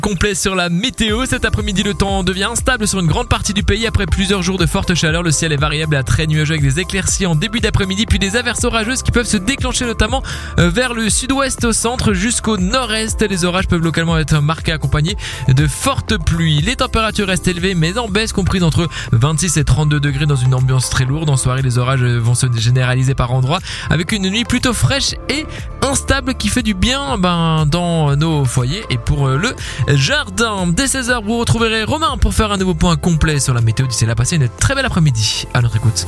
Complet sur la météo, cet après-midi le temps devient instable sur une grande partie du pays après plusieurs jours de forte chaleur. Le ciel est variable à très nuageux avec des éclaircies en début d'après-midi puis des averses orageuses qui peuvent se déclencher notamment vers le sud-ouest au centre jusqu'au nord-est. Les orages peuvent localement être marqués accompagnés de fortes pluies. Les températures restent élevées mais en baisse, comprises entre 26 et 32 degrés dans une ambiance très lourde. En soirée, les orages vont se généraliser par endroits avec une nuit plutôt fraîche et instable qui fait du bien dans nos foyers et pour le jardin. Dès 16h, vous retrouverez Romain pour faire un nouveau point complet sur la météo. D'ici là, passez une très belle après-midi. À notre écoute.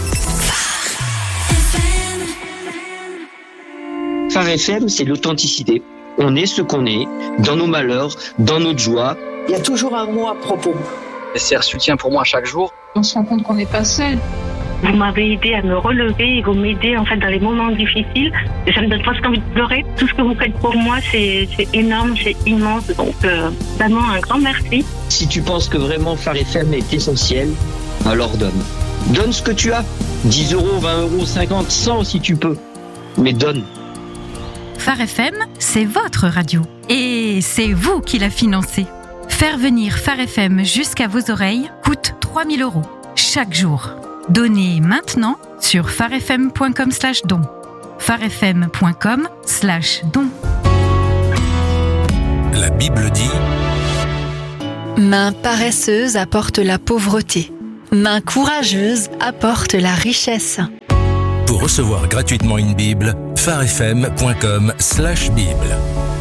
Phare FM, c'est l'authenticité. On est ce qu'on est, dans nos malheurs, dans notre joie. Il y a toujours un mot à propos. C'est un soutien pour moi chaque jour. On se rend compte qu'on n'est pas seul. Vous m'avez aidé à me relever et vous m'aidez en fait dans les moments difficiles. Ça me donne presque envie de pleurer. Tout ce que vous faites pour moi, c'est énorme, c'est immense. Donc vraiment un grand merci. Si tu penses que vraiment Phare FM est essentiel, alors donne. Donne ce que tu as. 10 euros, 20 euros, 50, 100 si tu peux. Mais donne. Phare FM, c'est votre radio. Et c'est vous qui la financez. Faire venir Phare FM jusqu'à vos oreilles coûte 3 000 € chaque jour. Donnez maintenant sur pharefm.com/don. pharefm.com/don. La Bible dit: main paresseuse apporte la pauvreté. Main courageuse apporte la richesse. Pour recevoir gratuitement une Bible, pharefm.com/Bible.